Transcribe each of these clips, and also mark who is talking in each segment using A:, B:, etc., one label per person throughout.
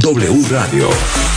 A: W Radio.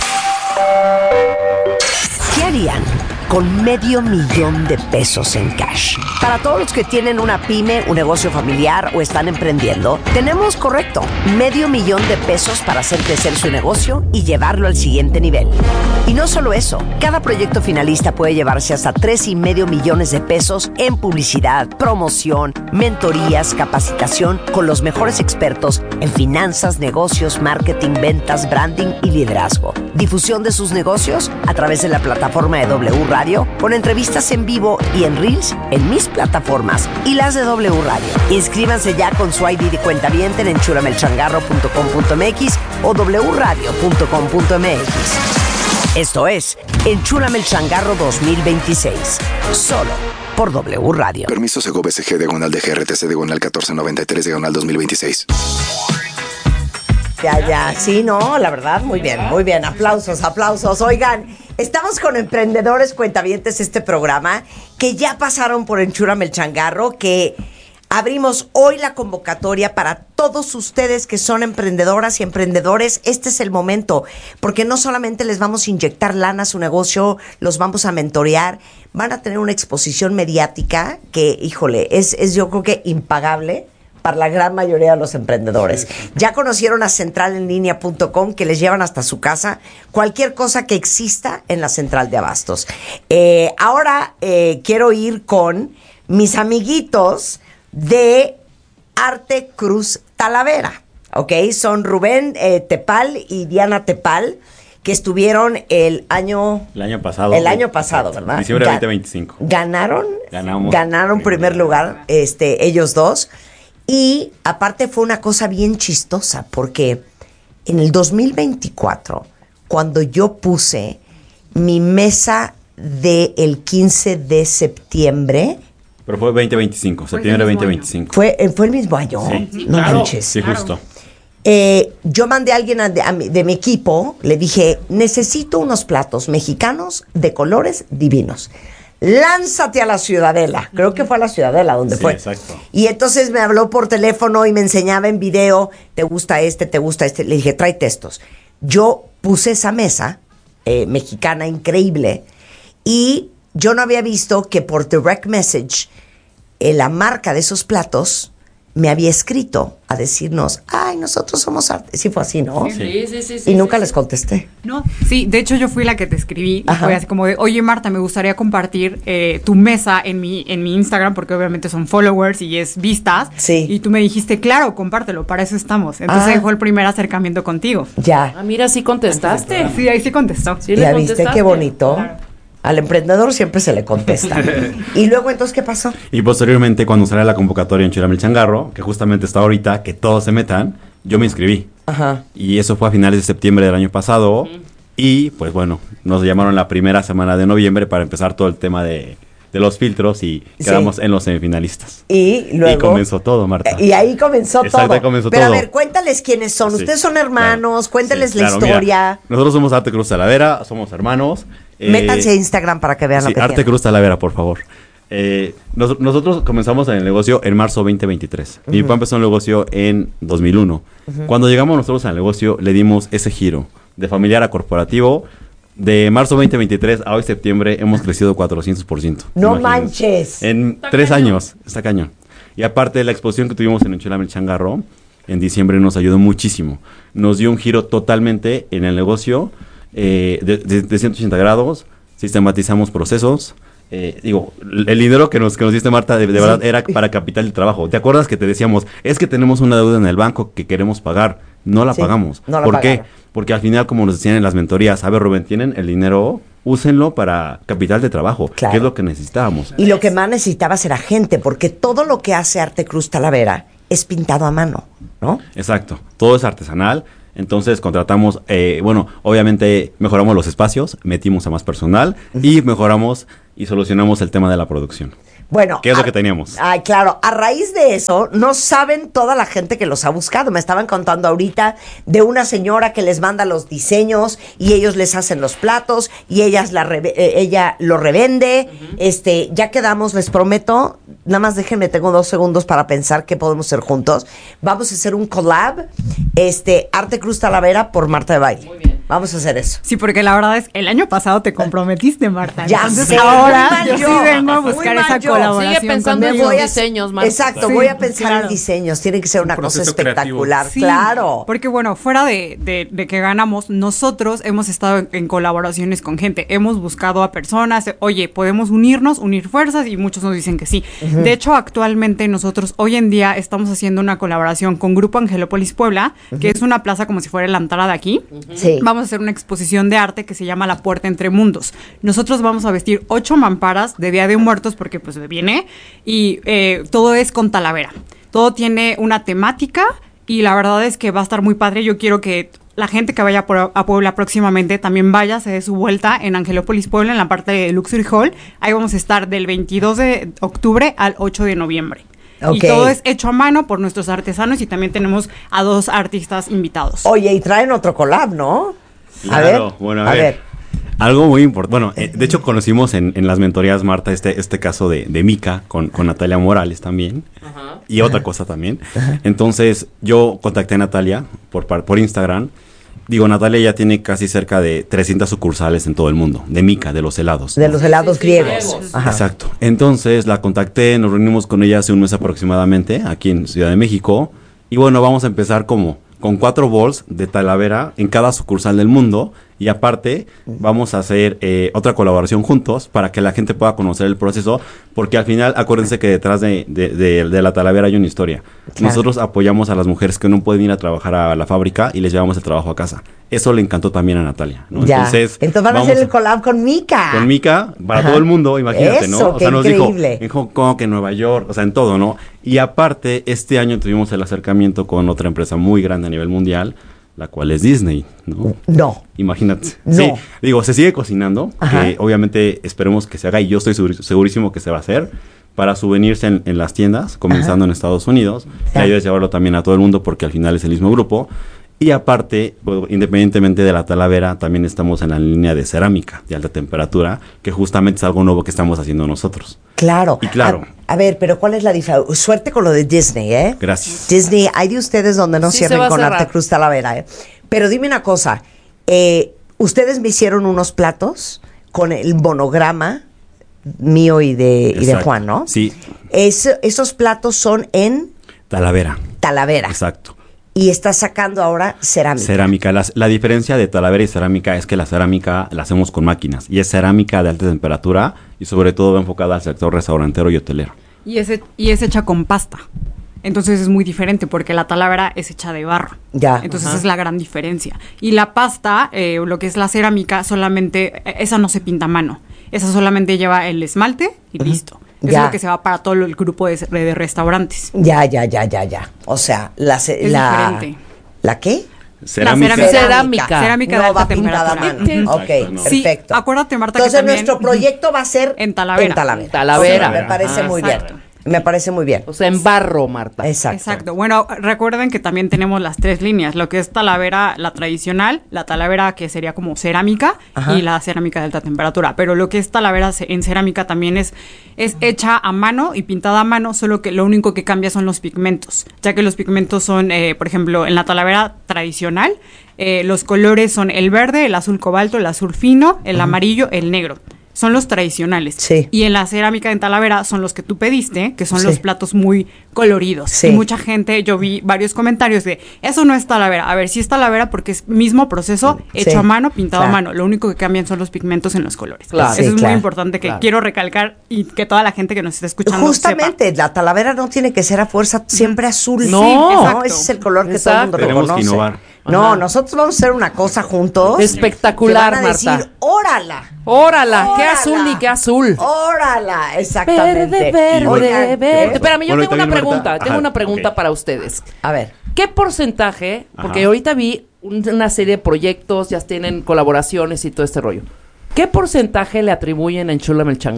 B: ¿Qué harían con $500,000 de pesos en cash? Para todos los que tienen una pyme, un negocio familiar o están emprendiendo, tenemos, correcto, $500,000 de pesos para hacer crecer su negocio y llevarlo al siguiente nivel. Y no solo eso, cada proyecto finalista puede llevarse hasta $3.5 millones de pesos en publicidad, promoción, mentorías, capacitación con los mejores expertos en finanzas, negocios, marketing, ventas, branding y liderazgo. Difusión de sus negocios a través de la plataforma de W Radio, con entrevistas en vivo y en Reels en mis plataformas y las de W Radio. Inscríbanse ya con su ID de cuentaviente en enchulamelchangarro.com.mx o wradio.com.mx. Esto es Enchúlame el Changarro 2026, solo por W Radio.
C: Permiso Segov SG /DGRTC /1493 /2026.
B: Ya, sí, no, la verdad, muy bien, aplausos. Oigan, estamos con emprendedores cuentavientes este programa que ya pasaron por Enchúlame el Changarro, que abrimos hoy la convocatoria para todos ustedes que son emprendedoras y emprendedores. Este es el momento, porque no solamente les vamos a inyectar lana a su negocio, los vamos a mentorear, van a tener una exposición mediática que, híjole, es yo creo que impagable para la gran mayoría de los emprendedores. Ya conocieron a centralenlinea.com, que les llevan hasta su casa cualquier cosa que exista en la central de abastos. Ahora quiero ir con mis amiguitos de Arte Cruz Talavera, ¿ok? Son Rubén Tepal y Diana Tepal, que estuvieron el año pasado, ¿verdad?
D: Diciembre de 2025.
B: Ganaron primer lugar, ellos dos. Y aparte fue una cosa bien chistosa, porque en el 2024, cuando yo puse mi mesa del 15 de septiembre...
D: Pero fue 2025, septiembre de 2025.
B: ¿Fue el mismo año?
D: Sí,
B: no
D: claro.
B: manches.
D: Sí, justo.
B: Yo mandé a alguien de mi equipo, le dije, necesito unos platos mexicanos de colores divinos. Lánzate a la Ciudadela. Creo que fue a la Ciudadela donde fue.
D: Exacto.
B: Y entonces me habló por teléfono y me enseñaba en video, ¿te gusta este? Le dije, tráete estos. Yo puse esa mesa mexicana increíble y yo no había visto que por direct message la marca de esos platos me había escrito a decirnos, ay, nosotros somos arte. Sí fue así, ¿no?
E: Sí.
B: Y nunca les contesté.
E: No, sí, de hecho yo fui la que te escribí.
B: Ajá.
E: Y fue así como de, oye Marta, me gustaría compartir tu mesa en mi Instagram, porque obviamente son followers y es vistas.
B: Sí.
E: Y tú me dijiste, claro, compártelo, para eso estamos. Entonces ahí fue el primer acercamiento contigo.
B: Ya.
F: Ah, mira, sí contestaste.
E: Sí, ahí sí contestó.
F: Sí,
B: ¿Ya
F: le
B: viste
F: contestaste.
B: qué bonito?
E: Claro.
B: Al emprendedor siempre se le contesta. Y luego, entonces, ¿qué pasó?
D: Y posteriormente, cuando sale la convocatoria en Enchúlame el Changarro, que justamente está ahorita, que todos se metan, yo me inscribí.
B: Ajá.
D: Y eso fue a finales de septiembre del año pasado. Y pues bueno, nos llamaron la primera semana de noviembre para empezar todo el tema de los filtros y quedamos en los semifinalistas.
B: Y luego...
D: Y comenzó todo, Marta.
B: Y ahí comenzó
D: Exacto,
B: todo.
D: ahí comenzó
B: Pero
D: todo.
B: a ver, cuéntales quiénes son.
D: Sí,
B: Ustedes son hermanos,
D: claro.
B: cuéntales
D: Sí,
B: la
D: claro,
B: historia.
D: mira, nosotros somos Arte Cruz Talavera, somos hermanos.
B: Métanse a Instagram para que vean lo que
D: Arte
B: tienen.
D: Cruz Talavera, por favor. Nosotros comenzamos en el negocio en marzo 2023. Mi papá empezó el negocio en 2001. Cuando llegamos nosotros al negocio, le dimos ese giro de familiar a corporativo. De marzo 2023 a hoy septiembre hemos crecido 400%.
B: No
D: imagínense.
B: manches.
D: En
F: Está
D: 3
F: cañón.
D: años. Está cañón. Y aparte, la exposición que tuvimos en Enchúlame el Changarro en diciembre nos ayudó muchísimo. Nos dio un giro totalmente en el negocio de 180 grados. Sistematizamos procesos. El dinero que nos diste, Marta, de verdad era para capital de trabajo. ¿Te acuerdas que te decíamos, es que tenemos una deuda en el banco que queremos pagar? No la
B: Sí,
D: pagamos.
B: no la
D: ¿Por
B: pagaron.
D: qué? Porque al final, como nos decían en las mentorías, a ver, Rubén, tienen el dinero, úsenlo para capital de trabajo,
B: Claro.
D: que es lo que necesitábamos.
B: Y lo que más necesitabas era gente, porque todo lo que hace Arte Cruz Talavera es pintado a mano, ¿no?
D: Exacto, todo es artesanal. Entonces contratamos, obviamente mejoramos los espacios, metimos a más personal y mejoramos y solucionamos el tema de la producción.
B: Bueno,
D: ¿Qué es lo que teníamos?
B: Ay, claro, a raíz de eso, no saben toda la gente que los ha buscado. Me estaban contando ahorita de una señora que les manda los diseños y ellos les hacen los platos y ella lo revende. Ya quedamos, les prometo, nada más déjenme, tengo 2 segundos para pensar qué podemos hacer juntos. Vamos a hacer un collab, Arte Cruz Talavera por Marta de Baile. Muy bien. Vamos a hacer eso.
E: Sí, porque la verdad es, el año pasado te comprometiste, Marta.
B: Ya
E: Entonces
B: sé,
E: ahora
B: muy mal
E: yo sí
B: yo,
E: vengo a
B: muy
E: buscar
B: mal
E: esa
B: yo.
E: colaboración.
A: Sigue pensando en
E: contigo.
A: sus diseños, Marta.
B: Exacto,
E: Sí,
B: voy a pensar
E: claro.
B: en diseños. Tiene que ser una cosa
D: proceso
B: espectacular,
E: Sí,
B: claro.
E: porque bueno, fuera de que ganamos, nosotros hemos estado en colaboraciones con gente, hemos buscado a personas, oye, podemos unirnos, unir fuerzas, y muchos nos dicen que sí. De hecho, actualmente nosotros hoy en día estamos haciendo una colaboración con Grupo Angelópolis Puebla, que es una plaza como si fuera la entrada de aquí.
B: Sí.
E: Vamos a hacer una exposición de arte que se llama La Puerta Entre Mundos. Nosotros vamos a vestir 8 mamparas de Día de Muertos, porque pues viene, y todo es con Talavera. Todo tiene una temática y la verdad es que va a estar muy padre. Yo quiero que la gente que vaya a Puebla próximamente también vaya, se dé su vuelta en Angelópolis Puebla, en la parte de Luxury Hall. Ahí vamos a estar del 22 de octubre al 8 de noviembre.
B: Ok.
E: Y todo es hecho a mano por nuestros artesanos, y también tenemos a 2 artistas invitados.
B: Oye, y traen otro collab, ¿no?
D: Claro, bueno, a ver. Algo muy importante. Bueno, de hecho conocimos en las mentorías, Marta, este caso de Mica con Natalia Morales también. Ajá. Y otra cosa también. Ajá. Entonces, yo contacté a Natalia por Instagram. Digo, Natalia ya tiene casi cerca de 300 sucursales en todo el mundo, de Mica, de los helados.
B: De los helados griegos.
D: Ajá. Exacto. Entonces, la contacté, nos reunimos con ella hace un mes aproximadamente, aquí en Ciudad de México. Y bueno, vamos a empezar con 4 bowls de Talavera en cada sucursal del mundo. Y aparte, vamos a hacer otra colaboración juntos para que la gente pueda conocer el proceso, porque al final, acuérdense que detrás de la Talavera hay una historia. Claro. Nosotros apoyamos a las mujeres que no pueden ir a trabajar a la fábrica y les llevamos el trabajo a casa. Eso le encantó también a Natalia, ¿no?
B: Ya. Entonces van a hacer el collab con Mica.
D: Con Mica, para todo el mundo, imagínate,
B: eso,
D: ¿no? O sea, nos
B: increíble.
D: dijo en Hong Kong, en Nueva York, o sea, en todo, ¿no? Y aparte, este año tuvimos el acercamiento con otra empresa muy grande a nivel mundial, la cual es Disney, ¿no?
B: No.
D: Imagínate.
B: No.
D: Sí, digo, se sigue cocinando, que obviamente esperemos que se haga, y yo estoy segurísimo que se va a hacer, para souvenirs en las tiendas, comenzando en Estados Unidos. La idea es llevarlo también a todo el mundo, porque al final es el mismo grupo. Y aparte, pues, independientemente de la Talavera, también estamos en la línea de cerámica de alta temperatura, que justamente es algo nuevo que estamos haciendo nosotros.
B: Claro.
D: Y claro.
B: A ver, pero ¿cuál es la diferencia? Suerte con lo de Disney, ¿eh?
D: Gracias.
B: Disney, hay de ustedes donde no cierren con Arte Cruz Talavera, ¿eh? Pero dime una cosa, ustedes me hicieron unos platos con el monograma mío y de Juan, ¿no?
D: Sí.
B: Esos platos son en
D: Talavera.
B: Talavera.
D: Exacto.
B: Y estás sacando ahora cerámica.
D: Cerámica. La diferencia de Talavera y cerámica es que la cerámica la hacemos con máquinas. Y es cerámica de alta temperatura y sobre todo va enfocada al sector restaurantero y hotelero.
E: Y es hecha con pasta. Entonces es muy diferente porque la Talavera es hecha de barro.
B: Ya.
E: Entonces es la gran diferencia. Y la pasta, lo que es la cerámica, solamente, esa no se pinta a mano. Esa solamente lleva el esmalte y listo. Eso es lo que se va para todo el grupo de restaurantes.
B: Ya. O sea, ¿la qué?
D: Cerámica.
E: Cerámica
B: no
E: de alta
B: va pintada a
E: temperatura.
B: mano. Ok,
D: no.
B: perfecto.
E: Sí, acuérdate, Marta,
B: entonces
E: que también
B: nuestro proyecto va a ser
E: en Talavera.
A: Talavera.
B: Me parece muy bien. Me parece muy bien.
A: O sea, en barro, Marta.
B: Exacto.
E: Bueno, recuerden que también tenemos las 3 líneas, lo que es Talavera, la tradicional, la Talavera que sería como cerámica, y la cerámica de alta temperatura. Pero lo que es Talavera en cerámica también es hecha a mano y pintada a mano, solo que lo único que cambia son los pigmentos, ya que los pigmentos son, por ejemplo, en la Talavera tradicional, los colores son el verde, el azul cobalto, el azul fino, el amarillo, el negro. Son los tradicionales.
B: Sí.
E: Y en la cerámica en Talavera son los que tú pediste, que son los platos muy coloridos.
B: Sí.
E: Y mucha gente, yo vi varios comentarios de, eso no es Talavera. A ver, sí es Talavera porque es mismo proceso, hecho a mano, pintado a mano. Lo único que cambian son los pigmentos en los colores.
A: Claro.
E: Eso es muy importante, que
A: claro.
E: quiero recalcar y que toda la gente que nos está escuchando
B: Justamente,
E: sepa.
B: la Talavera no tiene que ser a fuerza siempre azul.
A: No.
B: Sí,
E: exacto.
B: ese es el color que
A: Exacto.
B: todo el mundo
D: Tenemos que
B: reconoce.
D: innovar.
B: No, nosotros vamos a hacer una cosa juntos.
A: Espectacular,
B: que van a
A: Marta.
B: decir, órala.
A: ¡Órala! ¡Qué azul ni qué azul!
B: ¡Órala! Exactamente.
A: Verde,
B: Oigan,
A: verde. Espérame, yo
D: Bueno,
A: tengo una
D: también,
A: pregunta.
D: Marta.
A: Tengo una
D: Ajá,
A: pregunta
D: ok.
A: para ustedes.
B: A ver.
A: ¿Qué porcentaje? Porque
D: Ajá.
A: ahorita vi una serie de proyectos, ya tienen colaboraciones y todo este rollo. ¿Qué porcentaje le atribuyen a Enchúlame el Changarro?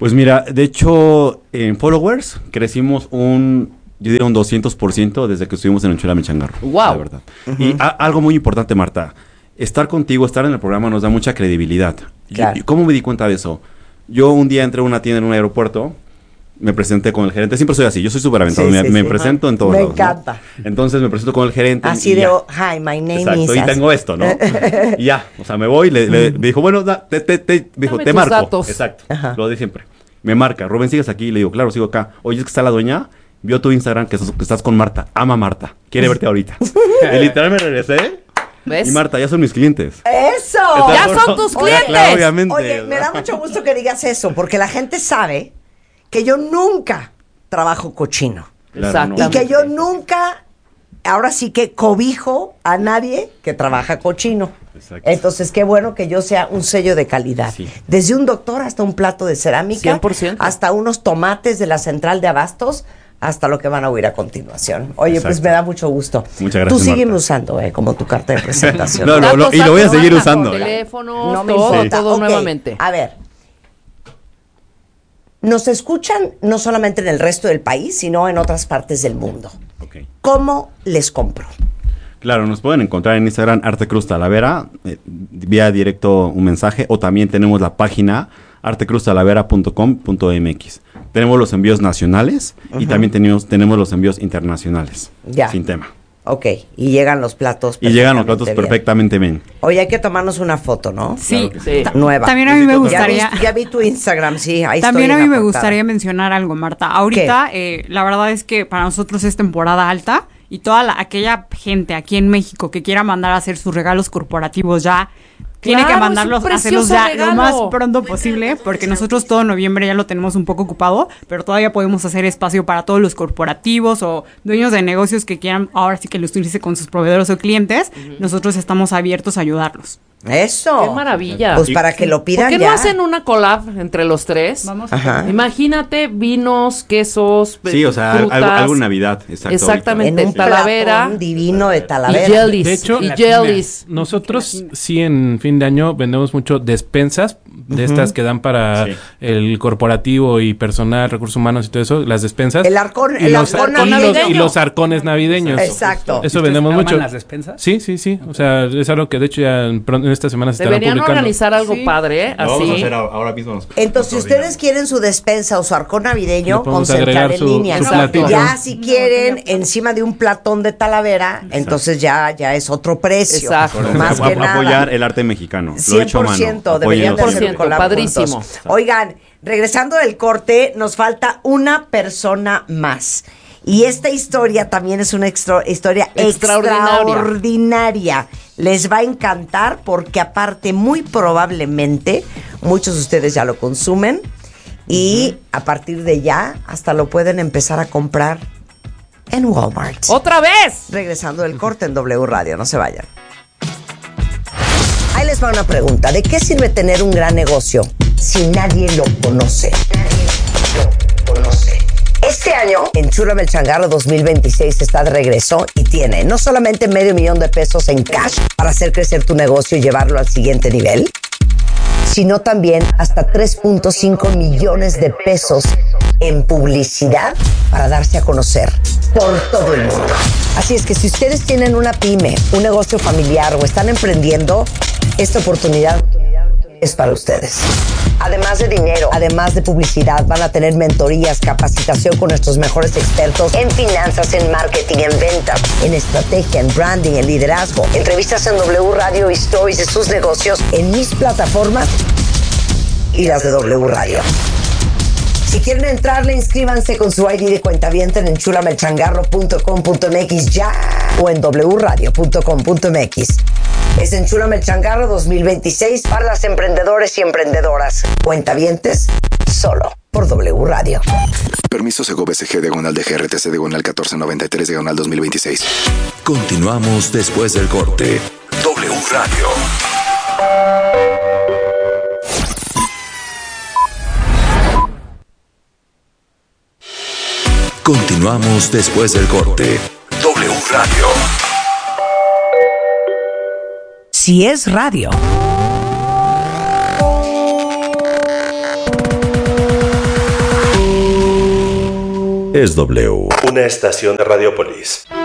D: Pues mira, de hecho, en followers crecimos yo diría un 200% desde que estuvimos en Enchúlame el Changarro.
A: Wow.
D: La verdad. Y algo muy importante, Marta, estar contigo, estar en el programa nos da mucha credibilidad.
B: Claro.
D: ¿Cómo me di cuenta de eso? Yo un día entré a una tienda en un aeropuerto, me presenté con el gerente, siempre soy así, yo soy súper aventado, me presento en todos
B: Me
D: lados, ¿no?
B: encanta.
D: Entonces me presento con el gerente.
B: Así
D: y
B: de,
D: ya.
B: hi, my name
D: Exacto,
B: is...
D: y tengo esto, ¿no? Y ya, o sea, me voy, me dijo, bueno, dijo,
A: Dame
D: te
A: tus
D: marco.
A: datos.
D: Exacto, lo de siempre. Me marca, Rubén, ¿sigues aquí? Y le digo, claro, sigo acá. Oye, es que está la dueña, vio tu Instagram que estás con Marta, ama a Marta, quiere verte ahorita. Y literal me regresé.
A: ¿Ves?
D: Y Marta, ya son mis clientes.
B: ¡Eso!
A: ¡Ya son tus
B: Oye,
A: clientes!
D: Claro, obviamente.
B: Oye, me da mucho gusto que digas eso, porque la gente sabe que yo nunca trabajo cochino.
D: Claro,
B: Y que yo nunca, ahora sí que cobijo a nadie que trabaja cochino.
D: Exacto.
B: Entonces, qué bueno que yo sea un sello de calidad.
D: Sí.
B: Desde un doctor hasta un plato de cerámica.
A: 100%.
B: Hasta unos tomates de la central de abastos, hasta lo que van a oír a continuación. Oye, pues
D: Exacto.
B: me da mucho gusto.
D: Muchas gracias,
B: Tú sígueme
D: Marta.
B: usando, como tu carta de presentación.
D: No,
A: Datos,
D: y lo voy a
A: datos,
D: seguir
A: datos,
D: usando.
A: Teléfonos,
B: No me
A: todo,
B: importa.
A: todo
B: Ok,
A: nuevamente.
B: A ver. Nos escuchan no solamente en el resto del país, sino en otras partes del mundo.
D: Ok.
B: ¿Cómo les compro?
D: Claro, nos pueden encontrar en Instagram Arte Cruz Talavera, vía directo un mensaje, o también tenemos la página artecruztalavera.com.mx. Tenemos los envíos nacionales y también tenemos los envíos internacionales.
B: Ya.
D: Sin tema.
B: Ok, y llegan los platos
D: Y llegan los platos
B: bien.
D: perfectamente bien.
B: Oye, hay que tomarnos una foto, ¿no?
E: Sí,
A: Sí.
B: Nueva.
E: también a mí me
B: Ya
E: gustaría...
B: ya vi tu Instagram, sí, ahí
E: También
B: estoy
E: a
B: en
E: mí
B: la
E: me
B: portada.
E: gustaría mencionar algo, Marta. Ahorita, la verdad es que para nosotros es temporada alta y toda aquella gente aquí en México que quiera mandar a hacer sus regalos corporativos ya tiene que
A: Claro,
E: mandarlos,
A: es un
E: hacerlos
A: precioso
E: ya lo
A: regalo.
E: más pronto posible, porque nosotros todo noviembre ya lo tenemos un poco ocupado, pero todavía podemos hacer espacio para todos los corporativos o dueños de negocios que quieran ahora sí que los utilice con sus proveedores o clientes. Nosotros estamos abiertos a ayudarlos.
B: Eso.
A: ¡Qué maravilla!
B: Pues para que lo pidan
A: ¿Por qué
B: ya.
A: no hacen una collab entre los tres?
E: Vamos
B: Ajá.
A: Imagínate vinos, quesos,
D: Sí, o sea,
A: frutas.
D: algo en Navidad. Exacto.
A: Exactamente.
B: En un
A: Talavera.
B: platón divino de
A: Y
B: Talavera.
A: jellies.
F: De hecho,
A: y jellies.
F: nosotros sí en fin de año vendemos mucho despensas de estas que dan para
D: Sí.
F: el corporativo y personal, recursos humanos y todo eso, las despensas.
B: El arcón-
F: y
B: el
F: los
B: arcón
F: arcón- y los-
A: navideño.
F: y los arcones navideños.
B: Exacto.
F: Eso
G: ¿Ustedes
F: vendemos
G: arman
F: mucho.
G: las despensas?
F: Sí, sí, sí. O sea, es algo que de hecho ya en esta semana se estará
A: Deberían
F: publicando.
A: organizar algo
E: Sí.
A: padre, ¿eh?
D: Lo vamos a
A: Así.
D: hacer ahora mismo.
B: Entonces, si ustedes quieren su despensa o su arcón navideño,
F: Le podemos
B: concentrar
F: agregar
B: en
F: su-
B: línea.
F: su
A: Exacto.
F: platillo.
B: Ya si quieren encima de un platón de Talavera, entonces ya es otro precio.
A: Exacto.
B: Más que nada.
D: Apoyar el arte mexicano. Lo he hecho a mano.
B: 100% deberían de hacer un
A: 100%,
B: collab
A: padrísimo.
B: juntos. Oigan, regresando del corte, nos falta una persona más. Y esta historia también es una historia extraordinaria. Les va a encantar porque aparte muy probablemente muchos de ustedes ya lo consumen y a partir de ya hasta lo pueden empezar a comprar en Walmart.
A: ¡Otra vez!
B: Regresando del corte en W Radio, no se vayan. Ahí les va una pregunta. ¿De qué sirve tener un gran negocio si nadie lo conoce? Nadie lo conoce. Este año, Enchúlame el Changarro 2026 está de regreso y tiene no solamente $500,000 en cash para hacer crecer tu negocio y llevarlo al siguiente nivel, sino también hasta 3.5 millones de pesos en publicidad para darse a conocer por todo el mundo. Así es que si ustedes tienen una pyme, un negocio familiar o están emprendiendo, esta oportunidad es para ustedes. Además de dinero, además de publicidad, van a tener mentorías, capacitación con nuestros mejores expertos en finanzas, en marketing, en ventas, en estrategia, en branding, en liderazgo, entrevistas en W Radio y stories de sus negocios en mis plataformas y las de W Radio. Si quieren entrarle, inscríbanse con su ID de cuentaviente en enchulamelchangarro.com.mx ya o en wradio.com.mx. Es Enchúlame el Changarro 2026 para las emprendedores y emprendedoras. Cuentavientes, solo por W Radio.
C: Permiso Segov SG diagonal de GRTC diagonal 1493 diagonal 2026.
H: Continuamos después del corte. W Radio. Continuamos después del corte. W Radio.
B: Si es radio.
G: 3W, una estación de Radiopolis.